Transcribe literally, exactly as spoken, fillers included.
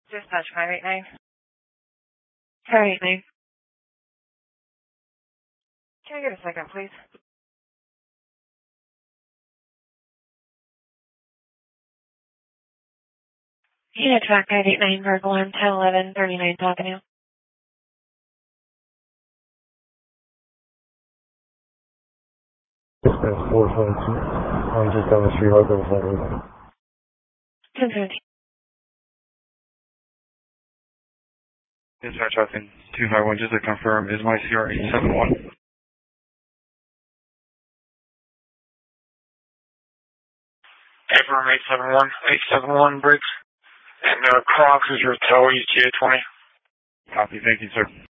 Dispatch five eight nine. five eight nine. Can I get a second, please? Yeah, track five eight nine, Park Alarm ten eleven thirty-nine Avenue. Dispatch four five two. I'm just down the street right there beside me. ten seventeen. Dispatch Falcon two five one, just to confirm, is my C R eight seven one. Abraham eight seven one, eight seven one Briggs. And uh, Crocs is your tow, E T A twenty. Copy, thank you, sir.